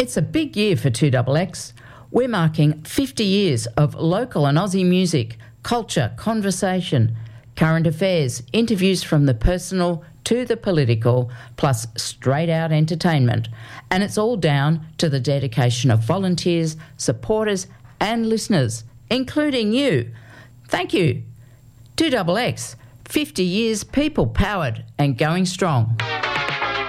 It's a big year for 2XX. We're marking 50 years of local and Aussie music, culture, conversation, current affairs, interviews from the personal to the political, plus straight-out entertainment. And it's all down to the dedication of volunteers, supporters and listeners, including you. Thank you. 2XX, 50 years people-powered and going strong.